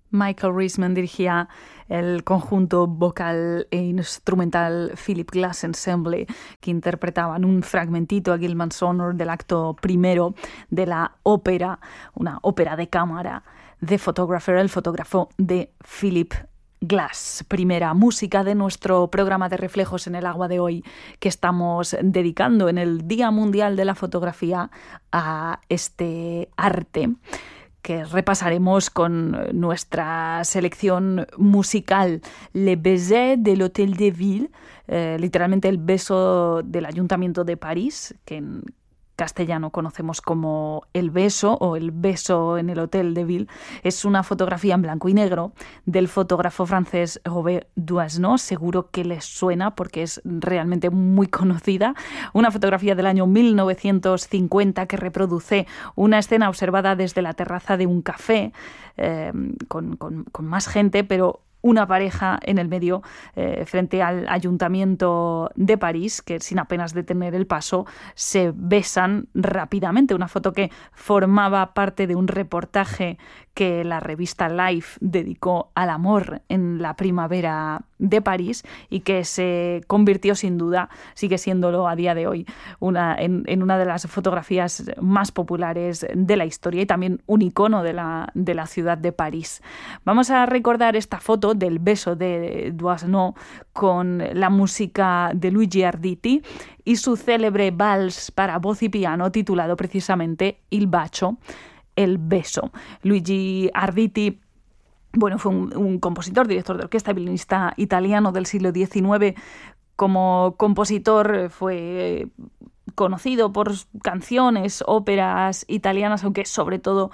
Michael Riesman dirigía el conjunto vocal e instrumental Philip Glass Ensemble, que interpretaban un fragmentito a Gilman's Honor del acto primero de la ópera, una ópera de cámara, The Photographer, el fotógrafo de Philip Glass. Primera música de nuestro programa de Reflejos en el Agua de hoy, que estamos dedicando en el Día Mundial de la Fotografía a este arte, que repasaremos con nuestra selección musical Le Baiser de l'Hôtel de Ville, literalmente el beso del Ayuntamiento de París, que en castellano conocemos como El beso o El beso en el Hotel de Ville. Es una fotografía en blanco y negro del fotógrafo francés Robert Doisneau. Seguro que les suena porque es realmente muy conocida. Una fotografía del año 1950 que reproduce una escena observada desde la terraza de un café con más gente, pero una pareja en el medio frente al Ayuntamiento de París, que sin apenas detener el paso se besan rápidamente. Una foto que formaba parte de un reportaje que la revista Life dedicó al amor en la primavera de París y que se convirtió sin duda, sigue siéndolo a día de hoy, en una de las fotografías más populares de la historia y también un icono de la ciudad de París. Vamos a recordar esta foto del beso de Doisneau con la música de Luigi Arditi y su célebre vals para voz y piano titulado precisamente Il bacio, el beso. Luigi Arditi, bueno, fue un compositor, director de orquesta y violinista italiano del siglo XIX. Como compositor fue conocido por canciones, óperas italianas, aunque sobre todo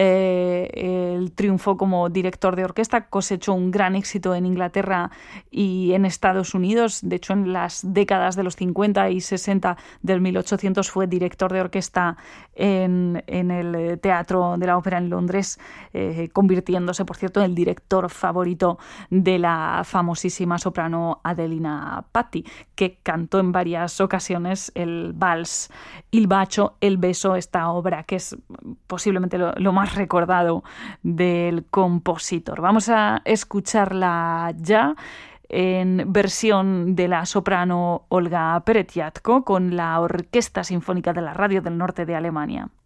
él triunfó como director de orquesta, cosechó un gran éxito en Inglaterra y en Estados Unidos. De hecho, en las décadas de los 50 y 60 del 1800 fue director de orquesta en el Teatro de la Ópera en Londres, convirtiéndose, por cierto, en el director favorito de la famosísima soprano Adelina Patti, que cantó en varias ocasiones el vals Il bacio, el beso, esta obra que es posiblemente lo más recordado del compositor. Vamos a escucharla ya en versión de la soprano Olga Peretiatko con la Orquesta Sinfónica de la Radio del Norte de Alemania.